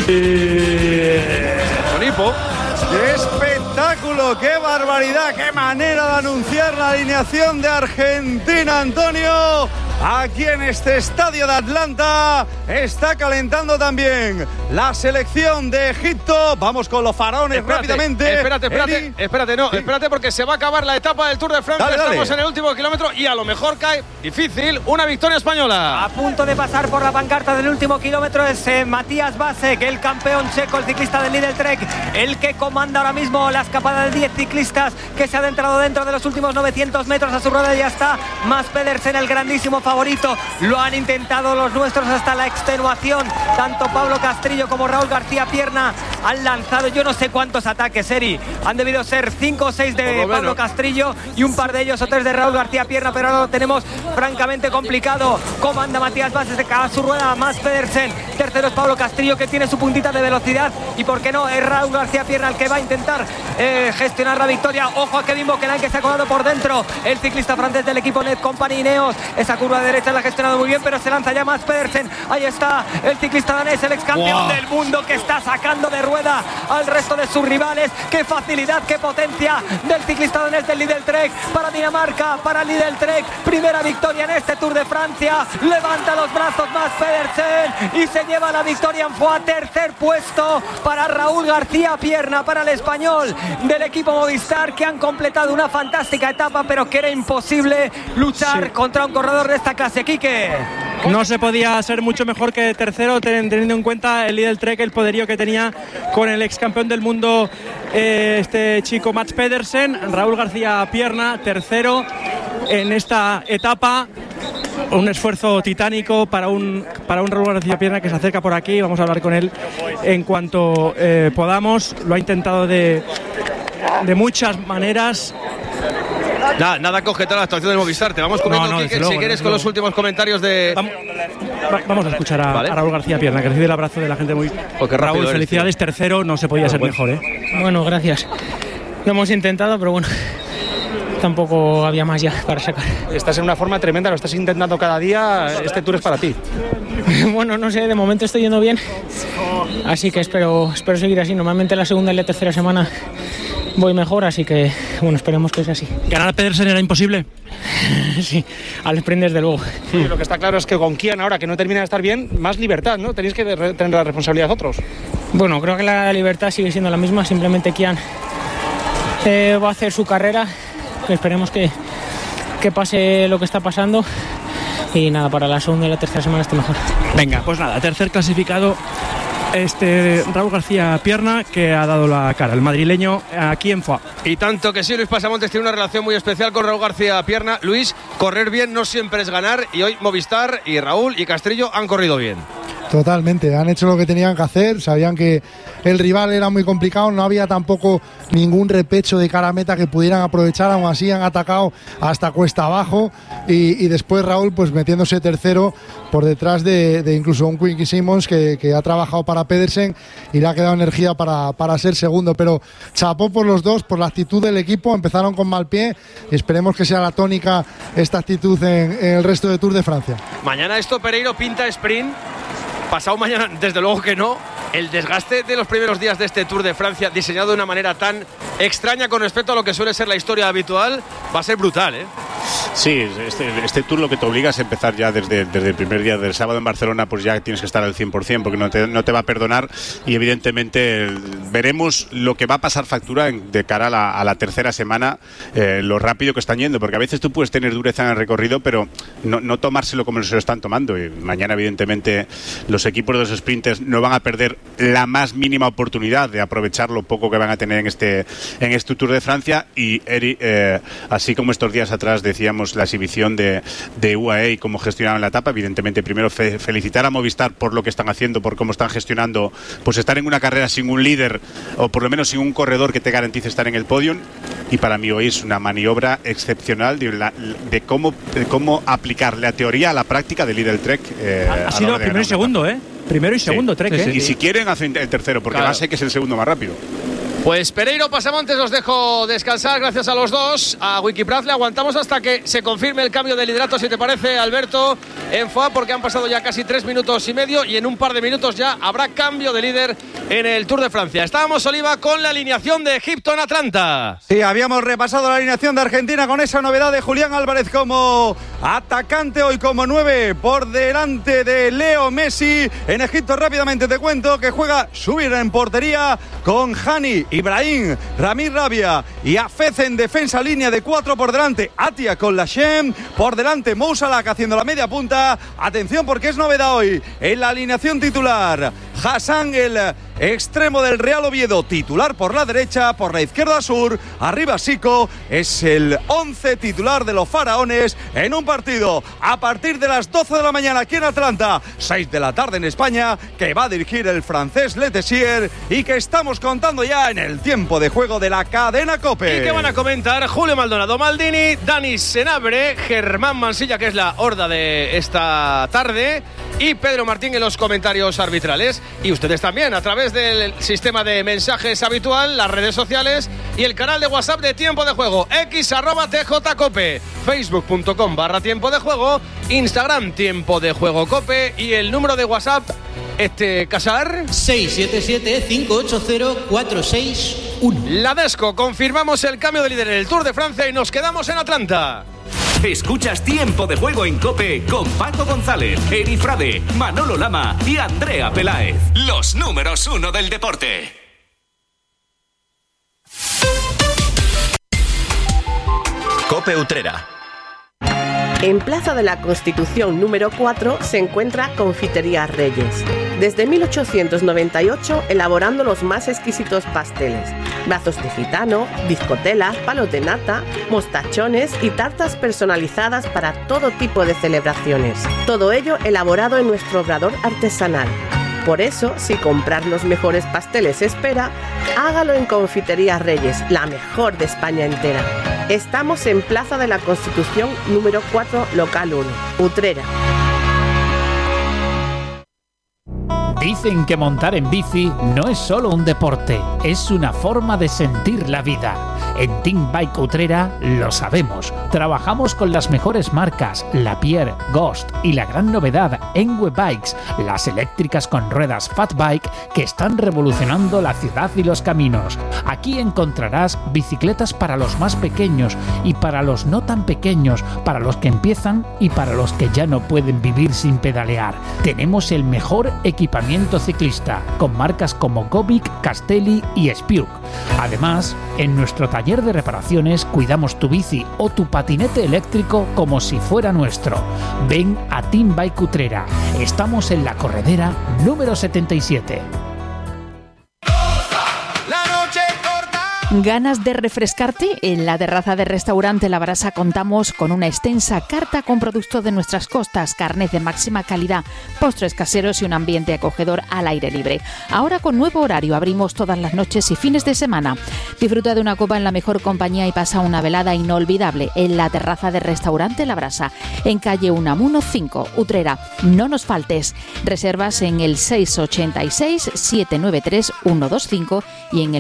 Con hipo. ¡Qué espectáculo! ¡Qué barbaridad! ¡Qué manera de anunciar la alineación de Argentina, Antonio! Aquí en este estadio de Atlanta está calentando también la selección de Egipto. Vamos con los faraones rápidamente. Espérate, porque se va a acabar la etapa del Tour de Francia. Dale. Estamos en el último kilómetro y a lo mejor cae difícil una victoria española. A punto de pasar por la pancarta del último kilómetro es Matías Vasek, el campeón checo, el ciclista del Lidl Trek, el que comanda ahora mismo la escapada de 10 ciclistas que se ha adentrado dentro de los últimos 900 metros. A su rueda ya está Mads Pedersen, el grandísimo favorito. Lo han intentado los nuestros hasta la extenuación. Tanto Pablo Castrillo como Raúl García Pierna han lanzado yo no sé cuántos ataques, Eri. Han debido ser 5 o 6 de Pablo Castrillo y un par de ellos o 3 de Raúl García Pierna, pero ahora lo tenemos francamente complicado. Comanda Matías Vasek a su rueda Mads Pedersen. Tercero es Pablo Castrillo, que tiene su puntita de velocidad, y por qué no es Raúl García Pierna el que va a intentar gestionar la victoria. Ojo a Kevin Bouquelin, que se ha colado por dentro, el ciclista francés del equipo Net Company Ineos. Esa curva de derecha la ha gestionado muy bien, pero se lanza ya Mads Pedersen. Ahí está el ciclista danés, el ex campeón del mundo, que está sacando de rueda al resto de sus rivales. Qué facilidad, qué potencia del ciclista danés del Lidl Trek para Dinamarca, para Lidl Trek. Primera victoria en este Tour de Francia. Levanta los brazos Mads Pedersen y se lleva la victoria en Foix. Tercer puesto para Raúl García Pierna, para el español del equipo Movistar, que han completado una fantástica etapa, pero que era imposible luchar contra un corredor de esta clase. Quique. No se podía ser mucho mejor que tercero, teniendo en cuenta el Lidl Trek, el poderío que tenía con el ex campeón del mundo, este chico Mads Pedersen. Raúl García Pierna, tercero en esta etapa. Un esfuerzo titánico para un Raúl García Pierna, que se acerca por aquí. Vamos a hablar con él en cuanto podamos. Lo ha intentado de muchas maneras. Nada que objetar a la actuación del Movistar. Te vamos comentando, Quique, si quieres, con los últimos comentarios de... Vamos a escuchar a Raúl García Pierna, que recibe el abrazo de la gente muy... Raúl, felicidades, tercero, no se podía ser mejor, ¿eh? Bueno, gracias. Lo hemos intentado, pero bueno, tampoco había más ya para sacar. Estás en una forma tremenda, lo estás intentando cada día. Este Tour es para ti. Bueno, no sé, de momento estoy yendo bien, así que espero seguir así. Normalmente la segunda y la tercera semana voy mejor, así que bueno, esperemos que sea así. ¿Ganar a Pedersen era imposible? Sí, al sprint desde luego. Sí, lo que está claro es que con Kian, ahora que no termina de estar bien, más libertad, ¿no? Tenéis que tener la responsabilidad otros. Bueno, creo que la libertad sigue siendo la misma, simplemente Kian va a hacer su carrera, que esperemos que pase lo que está pasando. Y nada, para la segunda y la tercera semana esté mejor. Venga, pues nada, tercer clasificado Raúl García Pierna, que ha dado la cara, el madrileño, aquí en Foix. Y tanto que sí, Luis Pasamontes tiene una relación muy especial con Raúl García Pierna. Luis, correr bien no siempre es ganar, y hoy Movistar y Raúl y Castrillo han corrido bien. Totalmente, han hecho lo que tenían que hacer, sabían que el rival era muy complicado, no había tampoco ningún repecho de cara a meta que pudieran aprovechar, aún así han atacado hasta cuesta abajo y después Raúl pues metiéndose tercero por detrás de incluso un Quincy Simons que ha trabajado para Pedersen y le ha quedado energía para ser segundo, pero chapó por los dos, por la actitud del equipo. Empezaron con mal pie y esperemos que sea la tónica esta actitud en el resto de Tour de Francia. Mañana esto, Pereiro, pinta sprint. Pasado mañana, desde luego que no. El desgaste de los primeros días de este Tour de Francia, diseñado de una manera tan extraña con respecto a lo que suele ser la historia habitual, va a ser brutal, ¿eh? Sí, este Tour lo que te obliga es empezar ya desde el primer día del sábado en Barcelona, pues ya tienes que estar al 100%, porque no te va a perdonar, y evidentemente veremos lo que va a pasar factura de cara a la tercera semana, lo rápido que están yendo, porque a veces tú puedes tener dureza en el recorrido, pero no tomárselo como se lo están tomando. Y mañana evidentemente los equipos de los sprinters no van a perder la más mínima oportunidad de aprovechar lo poco que van a tener en este Tour de Francia. Y Eri, así como estos días atrás decíamos la exhibición de UAE y cómo gestionaron la etapa, evidentemente primero felicitar a Movistar por lo que están haciendo, por cómo están gestionando, pues estar en una carrera sin un líder o por lo menos sin un corredor que te garantice estar en el podium. Y para mí hoy es una maniobra excepcional de cómo aplicar la teoría a la práctica del Lidl Trek. Ha sido primero y segundo, ¿eh? Primero y segundo Trek, ¿eh? Y si quieren hacen el tercero, porque va a ser que es el segundo más rápido. Pues Pereiro, Pasamontes, os dejo descansar, gracias a los dos. A Wikipraz le aguantamos hasta que se confirme el cambio de liderato, si te parece, Alberto, en FOA, porque han pasado ya casi 3 minutos y medio y en un par de minutos ya habrá cambio de líder en el Tour de Francia. Estábamos, Oliva, con la alineación de Egipto en Atlanta. Sí, habíamos repasado la alineación de Argentina con esa novedad de Julián Álvarez como atacante, hoy como 9 por delante de Leo Messi. En Egipto, rápidamente te cuento que juega Subir en portería con Hani, Ibrahim, Ramir Rabia y Hafez en defensa, línea de 4 por delante, Atia con Lashem, por delante Mo Salah haciendo la media punta. Atención porque es novedad hoy en la alineación titular. Hassan, el extremo del Real Oviedo, titular por la derecha, por la izquierda Sur, arriba Sico, es el 11 titular de los faraones en un partido a partir de las 12 de la mañana aquí en Atlanta, 6 de la tarde en España, que va a dirigir el francés Letessier y que estamos contando ya en el tiempo de juego de la cadena COPE. Y que van a comentar Julio Maldonado Maldini, Dani Senabre, Germán Mansilla, que es la horda de esta tarde, y Pedro Martín en los comentarios arbitrales. Y ustedes también a través del sistema de mensajes habitual, las redes sociales y el canal de WhatsApp de Tiempo de Juego, x@tjcope, facebook.com/Tiempo de Juego, Instagram Tiempo de Juego Cope y el número de WhatsApp, Casar 677-580-461. La Desco, confirmamos el cambio de líder en el Tour de Francia y nos quedamos en Atlanta. Escuchas Tiempo de Juego en COPE con Paco González, Eri Frade, Manolo Lama y Andrea Peláez. Los números 1 del deporte. COPE Utrera. En Plaza de la Constitución número 4 se encuentra Confitería Reyes. Desde 1898 elaborando los más exquisitos pasteles, brazos de gitano, bizcotelas, palos de nata, mostachones y tartas personalizadas para todo tipo de celebraciones. Todo ello elaborado en nuestro obrador artesanal. Por eso, si comprar los mejores pasteles espera, hágalo en Confitería Reyes, la mejor de España entera. Estamos en Plaza de la Constitución número 4, local 1, Utrera. Dicen que montar en bici no es solo un deporte, es una forma de sentir la vida. En Team Bike Utrera lo sabemos. Trabajamos con las mejores marcas, Lapierre, Ghost y la gran novedad, Enwe Bikes, las eléctricas con ruedas Fat Bike que están revolucionando la ciudad y los caminos. Aquí encontrarás bicicletas para los más pequeños y para los no tan pequeños, para los que empiezan y para los que ya no pueden vivir sin pedalear. Tenemos el mejor equipamiento ciclista, con marcas como Gobic, Castelli y Spiuk. Además, en nuestro taller de reparaciones cuidamos tu bici o tu patinete eléctrico como si fuera nuestro. Ven a Team Bike Utrera. Estamos en la corredera número 77. ¿Ganas de refrescarte? En la terraza del restaurante La Brasa contamos con una extensa carta con productos de nuestras costas, carnes de máxima calidad, postres caseros y un ambiente acogedor al aire libre. Ahora con nuevo horario, abrimos todas las noches y fines de semana. Disfruta de una copa en la mejor compañía y pasa una velada inolvidable en la terraza del restaurante La Brasa, en calle Unamuno 5, Utrera. No nos faltes. Reservas en el 686-793-125 y en el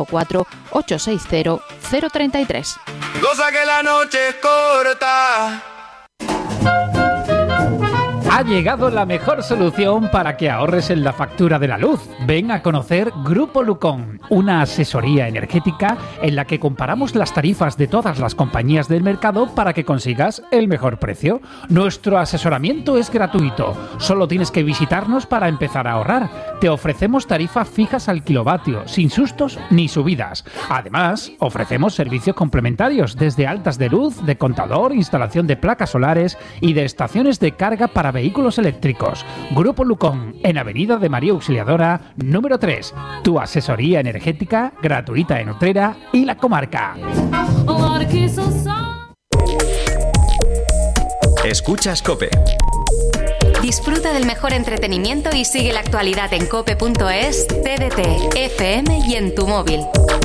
954-860-033. Cosa que la noche es corta. Ha llegado la mejor solución para que ahorres en la factura de la luz. Ven a conocer Grupo Lucón, una asesoría energética en la que comparamos las tarifas de todas las compañías del mercado para que consigas el mejor precio. Nuestro asesoramiento es gratuito. Solo tienes que visitarnos para empezar a ahorrar. Te ofrecemos tarifas fijas al kilovatio, sin sustos ni subidas. Además, ofrecemos servicios complementarios desde altas de luz, de contador, instalación de placas solares y de estaciones de carga para vehículos eléctricos. Grupo Lucón, en Avenida de María Auxiliadora, número 3. Tu asesoría energética gratuita en Utrera y la comarca. Escuchas COPE. Disfruta del mejor entretenimiento y sigue la actualidad en cope.es, TDT, FM y en tu móvil.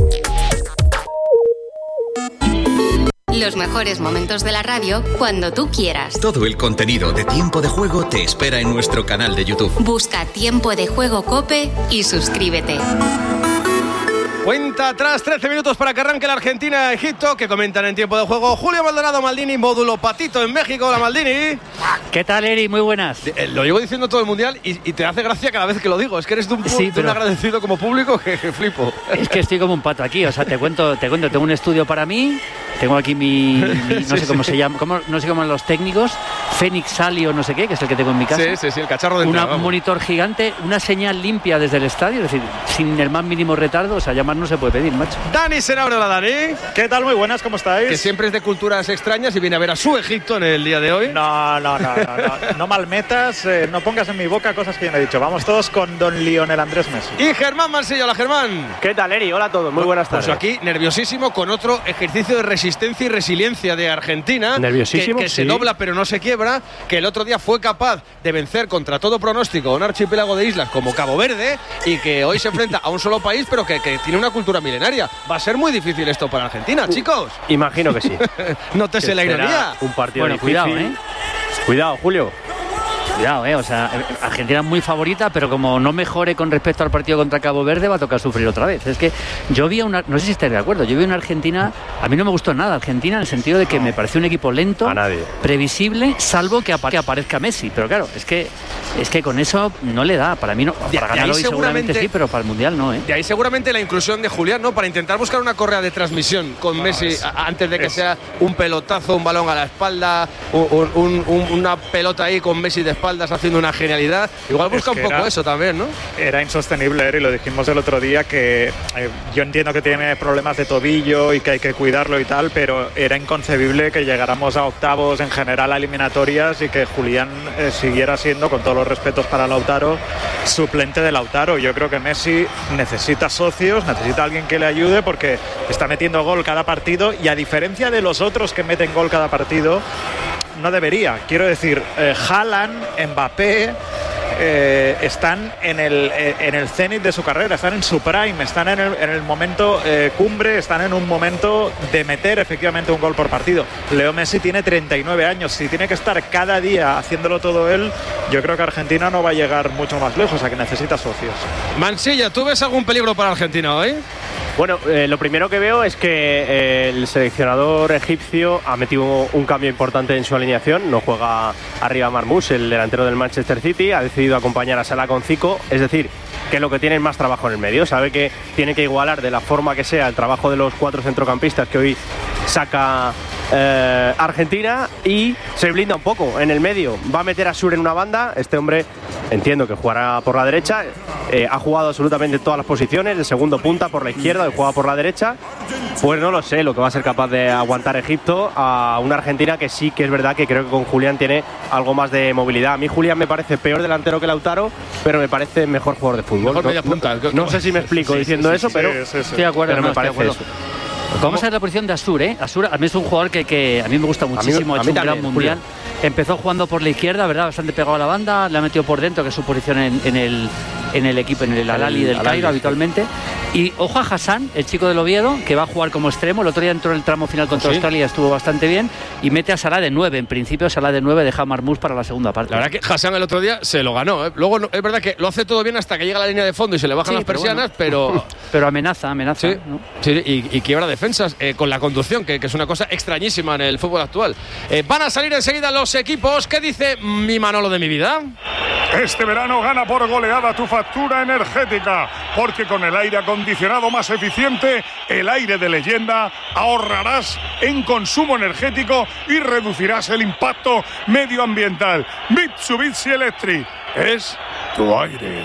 Los mejores momentos de la radio cuando tú quieras. Todo el contenido de Tiempo de Juego te espera en nuestro canal de YouTube. Busca Tiempo de Juego COPE y suscríbete. Cuenta atrás, 13 minutos para que arranque la Argentina-Egipto, que comentan en tiempo de juego Julio Maldonado, Maldini, módulo Patito en México. Hola, Maldini. ¿Qué tal, Eri? Muy buenas. Lo llevo diciendo todo el mundial y te hace gracia cada vez que lo digo. Es que eres de un agradecido como público que flipo. Es que estoy como un pato aquí. O sea, te cuento, tengo un estudio para mí. Tengo aquí mi no sé cómo se llama, no sé cómo los técnicos, Fénix Salio, no sé qué, que es el que tengo en mi casa. Sí, el cacharro de un monitor gigante, una señal limpia desde el estadio, es decir, sin el más mínimo retardo. O sea, llamar no se puede pedir, macho. Dani Senabre, hola Dani. ¿Qué tal? Muy buenas, ¿cómo estáis? Que siempre es de culturas extrañas y viene a ver a su Egipto en el día de hoy. No malmetas, no pongas en mi boca cosas que yo no he dicho. Vamos todos con don Lionel Andrés Messi. Y Germán Mansilla, hola Germán. ¿Qué tal, Eri? Hola a todos, muy buenas tardes. Pues aquí nerviosísimo con otro ejercicio de resistencia y resiliencia de Argentina. Nerviosísimo, que se dobla pero no se quiebra, que el otro día fue capaz de vencer contra todo pronóstico a un archipiélago de islas como Cabo Verde y que hoy se enfrenta a un solo país pero que tiene una cultura milenaria. Va a ser muy difícil esto para Argentina, chicos. Imagino que sí. Nótese la ironía. Un partido bueno, difícil. Cuidado, Julio. Cuidado, o sea, Argentina es muy favorita, pero como no mejore con respecto al partido contra Cabo Verde, va a tocar sufrir otra vez. Es que yo vi no sé si estáis de acuerdo, yo vi una Argentina, a mí no me gustó nada Argentina, en el sentido de que me pareció un equipo lento, previsible, salvo que aparezca Messi. Pero claro, es que con eso no le da, para mí no. Para ganar hoy seguramente sí, pero para el Mundial no, De ahí seguramente la inclusión de Julián, ¿no? Para intentar buscar una correa de transmisión con Messi antes de que sea un pelotazo, un balón a la espalda, una pelota ahí con Messi de espaldas haciendo una genialidad. Igual busca un poco eso también, ¿no? Era insostenible, y lo dijimos el otro día, que yo entiendo que tiene problemas de tobillo y que hay que cuidarlo y tal, pero era inconcebible que llegáramos a octavos en general a eliminatorias y que Julián siguiera siendo, con todos los respetos para Lautaro, suplente de Lautaro. Yo creo que Messi necesita socios, necesita alguien que le ayude, porque está metiendo gol cada partido y, a diferencia de los otros que meten gol cada partido, no debería. Quiero decir, Haaland, Mbappé están en el cenit de su carrera, están en su prime, están en el momento cumbre, están en un momento de meter efectivamente un gol por partido. Leo Messi tiene 39 años, si tiene que estar cada día haciéndolo todo él, yo creo que Argentina no va a llegar mucho más lejos, o sea que necesita socios. Mansilla, ¿tú ves algún peligro para Argentina hoy? Bueno, lo primero que veo es que el seleccionador egipcio ha metido un cambio importante en su alineación. No juega arriba Marmoush, el delantero del Manchester City, ha decidido acompañar a Salah con Zico, es decir, que lo que tiene es más trabajo en el medio. Sabe que tiene que igualar de la forma que sea el trabajo de los 4 centrocampistas que hoy saca Argentina, y se blinda un poco en el medio. Va a meter a Sur en una banda. Este hombre entiendo que jugará por la derecha. Ha jugado absolutamente todas las posiciones, de segundo punta por la izquierda, de juega por la derecha. Pues no lo sé lo que va a ser capaz de aguantar Egipto a una Argentina que sí que es verdad que creo que con Julián tiene algo más de movilidad. A mí Julián me parece peor delantero que Lautaro, pero me parece mejor jugador de fútbol. Mejor media punta. No sé si me explico diciendo eso, pero estoy de acuerdo, pero me parece eso. Vamos a ver la posición de Asur, Asur a mí es un jugador que a mí me gusta muchísimo, ha hecho un gran mundial. Empezó jugando por la izquierda, ¿verdad? Bastante pegado a la banda, le ha metido por dentro, que es su posición en el equipo, en el Al-Ahly del Cairo habitualmente. Y ojo a Hassan, el chico del Oviedo, que va a jugar como extremo. El otro día entró en el tramo final contra Australia, estuvo bastante bien. Y mete a Salah de 9. En principio, Salah de 9 deja a Marmoush para la segunda parte. La verdad que Hassan el otro día se lo ganó. Luego es verdad que lo hace todo bien hasta que llega a la línea de fondo y se le bajan las persianas, pero amenaza. Sí, ¿no? Sí, y quiebra defensas con la conducción, que es una cosa extrañísima en el fútbol actual. Van a salir enseguida los equipos. ¿Qué dice mi Manolo de mi vida? Este verano gana por goleada tu factura energética, porque con el aire acondicionado más eficiente, el aire de leyenda, ahorrarás en consumo energético y reducirás el impacto medioambiental. Mitsubishi Electric es tu aire.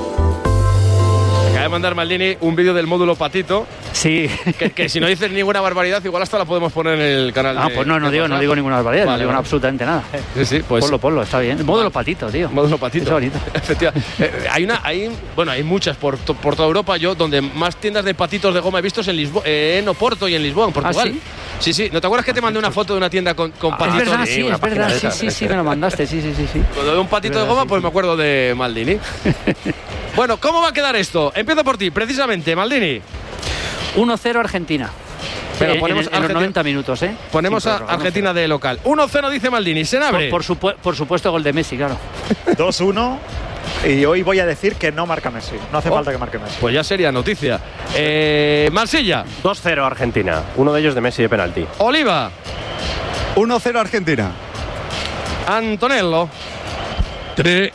Acaba de mandar Maldini un vídeo del módulo Patito. Sí. Que si no dices ninguna barbaridad, igual hasta la podemos poner en el canal. Pues no digo ninguna barbaridad, no digo absolutamente nada. Sí, pues. Ponlo, está bien. El módulo Patito, tío. Módulo Patito. Es bonito. Efectivamente. Hay muchas por toda Europa. Yo, donde más tiendas de patitos de goma he visto es en Oporto y en Lisboa, en Portugal. Sí. ¿No te acuerdas que te mandé una foto de una tienda con patitos? Es verdad, sí, me lo mandaste, sí. Cuando veo un patito de goma, pues me acuerdo de Maldini. Bueno, ¿cómo va a quedar esto? Empiezo por ti, precisamente, Maldini. 1-0 Argentina. Pero ponemos en los 90 minutos, Ponemos a Argentina de local. 1-0 dice Maldini. ¿Senabre? Por supuesto, gol de Messi, claro. 2-1. Y hoy voy a decir que no marca Messi. No hace falta que marque Messi. Pues ya sería noticia. Marsella. 2-0 Argentina. Uno de ellos de Messi de penalti. Oliva. 1-0 Argentina. Antonello. 3-1.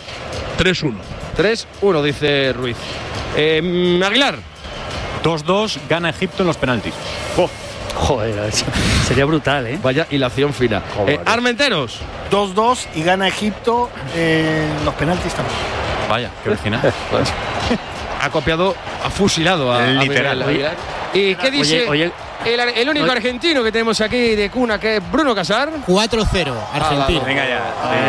3-1, dice Ruiz. Aguilar. 2-2, gana Egipto en los penaltis. Joder, sería brutal, ¿eh? Vaya hilación fina. Armenteros. 2-2 y gana Egipto en los penaltis también. Vaya, qué original. Ha copiado, ha fusilado a literal. Aguilar. ¿Y qué dice Oye, el único argentino que tenemos aquí de cuna, que es Bruno Casar? 4-0 Argentina. Venga ya.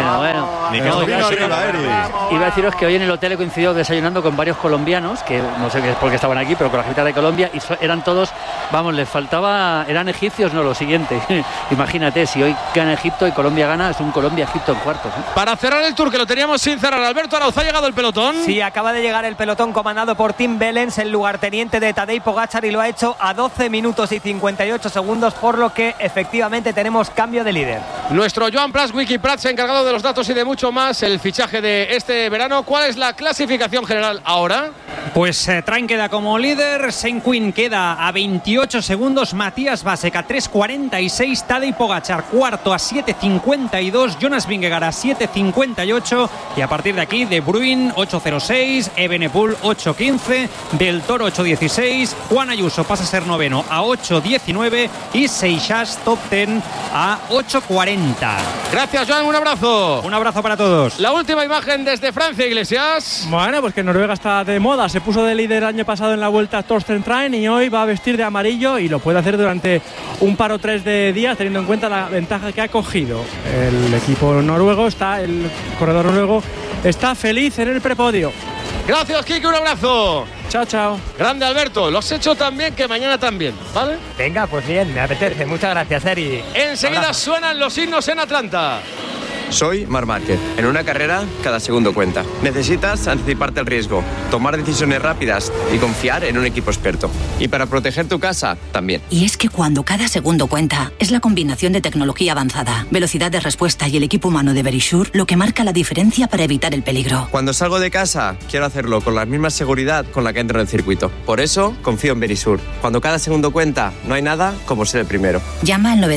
Bueno. Iba a deciros que hoy en el hotel he coincidido desayunando con varios colombianos, que no sé por qué estaban aquí, pero con la gente de Colombia, y eran todos, vamos, les faltaba, eran egipcios, no, lo siguiente. Imagínate, si hoy gana Egipto y Colombia gana, es un Colombia-Egipto en cuartos. Para cerrar el tour, que lo teníamos sin cerrar, Alberto Arauz, ¿ha llegado el pelotón? Sí, acaba de llegar el pelotón comandado por Tim Wellens, el lugarteniente de Tadej Pogačar, y lo ha hecho a 12 minutos y 58 segundos, por lo que efectivamente tenemos cambio de líder. Nuestro Joan Prats, Wiki Prats, encargado de los datos y de mucho más, el fichaje de este verano. ¿Cuál es la clasificación general ahora? Pues Train queda como líder, Senquin queda a 28 segundos, Matías Vasek a 3.46, Tadej Pogačar cuarto a 7.52, Jonas Vingegaard a 7.58 y a partir de aquí De Bruyne 8.06, Evenepoel 8.15, Del Toro 8.16, Juan Ayuso pasa a ser noveno a 8.19 y Seixas top 10 a 8.40. Gracias, Joan, un abrazo. Un abrazo para todos. La última imagen desde Francia, Iglesias. Bueno, pues que Noruega está de moda. Se puso de líder el año pasado en la Vuelta Torsten Train y hoy va a vestir de amarillo y lo puede hacer durante un par o tres de días, teniendo en cuenta la ventaja que ha cogido el equipo noruego. El corredor noruego está feliz en el prepodio. Gracias, Kike, un abrazo. Chao, chao. Grande, Alberto. Lo has hecho también, que mañana también, ¿vale? Venga, pues bien, me apetece. Muchas gracias, Eri. Enseguida suenan los himnos en Atlanta. Soy Marc Márquez. En una carrera, cada segundo cuenta. Necesitas anticiparte al riesgo, tomar decisiones rápidas y confiar en un equipo experto. Y para proteger tu casa, también. Y es que cuando cada segundo cuenta, es la combinación de tecnología avanzada, velocidad de respuesta y el equipo humano de Verisure lo que marca la diferencia para evitar el peligro. Cuando salgo de casa, quiero hacerlo con la misma seguridad con la que entro en el circuito. Por eso, confío en Verisure. Cuando cada segundo cuenta, no hay nada como ser el primero. Llama al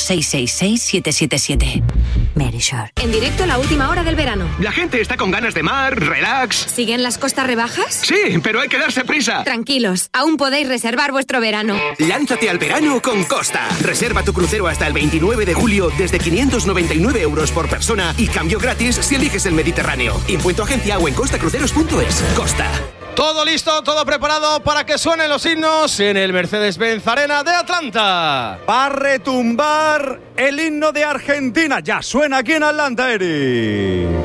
900-666-777. Verisure. En directo, la última hora del verano. La gente está con ganas de mar, relax. ¿Siguen las costas rebajas? Sí, pero hay que darse prisa. Tranquilos, aún podéis reservar vuestro verano. Lánzate al verano con Costa. Reserva tu crucero hasta el 29 de julio desde 599 euros por persona y cambio gratis si eliges el Mediterráneo. Impuesto agencia o en costacruceros.es. Costa. Todo listo, todo preparado para que suenen los himnos en el Mercedes-Benz Arena de Atlanta. Va a retumbar el himno de Argentina. Ya suena aquí en Atlanta, Eri.